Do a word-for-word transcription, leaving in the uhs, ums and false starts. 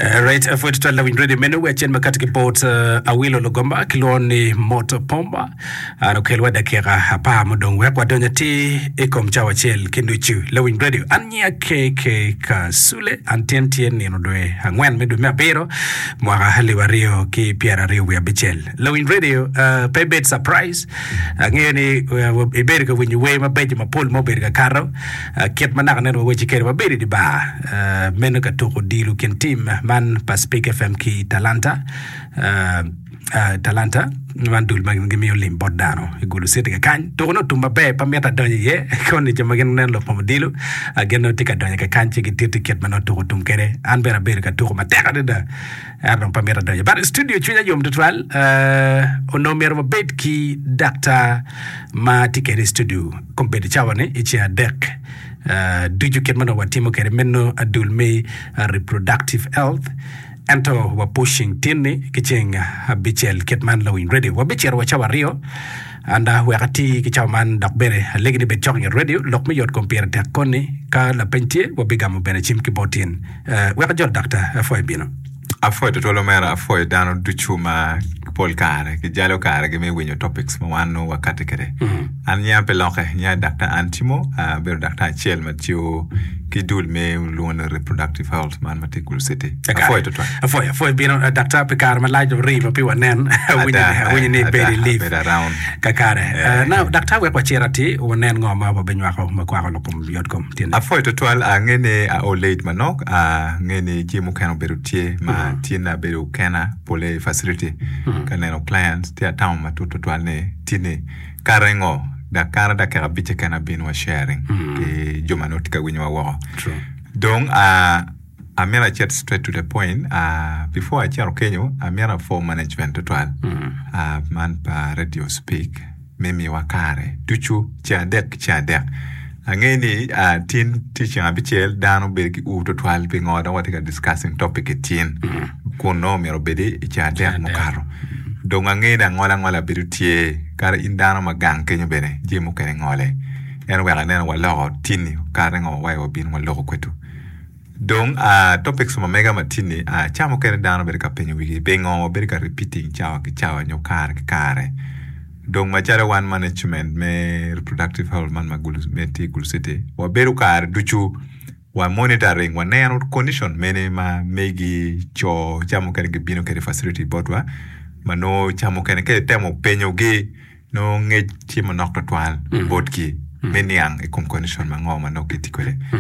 Right, for to tell win ready menu we chen makati kipot Awilo Lugomba kiloni Moto Pomba ano kelwa dakika hapa mudongwe kwa donya ti iko mchawa chel kinduchu lewin radio anya keke kasule antentien ni nodwe hangwen medu mapero mwaka hali wario ki piara rio ya bichel lewin radio uh, pebet surprise ngeni iberi ka winyu we mabeji mapol moberi ka karo ket manaka nero wechi kere maberi di ba menu ka toko dilu kentim man Pacific F M ki Talanta uh, uh, Talanta mandul magimi olim bodano igulu sete ka kan to no tumba be pameta donye ye koni je magen nen lo pomdilu ageno tika donye ka kan chigi ticket mano to tum kere an bera ber ka to mateka de ardon pameta donye but studio chunya yom tutwal uh, ono mero bet ki Doctor ma tikere studio kompedi chawane ichi adek Uh, do you get mano watimo kere menno adul me uh, reproductive health ento wa pushing tinni kicheng uh, bichel ketman lawin ready wa bichel wa chawa rio anda wakati kichaman dakbere legni be chong radio lok me yot compare te koni ka la pentie wa bigamu bene chim ki botin uh, wa jol doctor afoy bino afoy to tolo mera afoy dano duchuma Paul Kare, ki jalo Kare, ki me winyo topics ma wano wakati kere. Mm-hmm. An nya pelonke, nya Doctor Antimo, uh, beru Doctor Chiel matio ki dul me luon reproductive health man matikul city. Afoy to twa. Afoy, afoy bino uh, Doctor Pekar ma lajo riva pi wanen, winyo ni beri leave. Kakare. Now, Doctor we kwa chirati, wanen ngoma wabenyo wako makwako lokum yotkom. Afoy to twal, uh, ngene uh, o late manok, uh, ngene jimu kano beru tie, ma mm-hmm. tina beru kena pole facility. Mm-hmm. Kaneno clients tia town matuto twalne tini karengo da kara da kara biche kana bin wa sharing mm. ke joma notika winyo wa true donc uh amera chat straight to the point uh before I charo kenyo amera for management twal mm. uh man pa radio speak mimi wakare tuchu cha dek cha dek angeni uh tin teaching abichel dano berki u to twal pe ngoda watika discussing topic tin mm. kuno mero bedi cha dek mokaro dong angena ngola ngola birutie kar indano magang kenyo bene jimu kene ngole en wala nena wala tini kar ngo wai obin wala kwetu dong a uh, topics ma mega matini a uh, chamo kene dano berka penyo wiki bengo berka repeating chawa ki chawa nyo kar ki kare dong ma jara one management me reproductive health man magulu meti gulsete wa beru kar duchu wa monitoring wa neno condition mene ma megi cho chamo kene bino kene facility botwa mano chamo kene ke temo penyo gi no nge chimo nokto twal mm. botki mm. meniang e kom condition mango mano kitikole mm.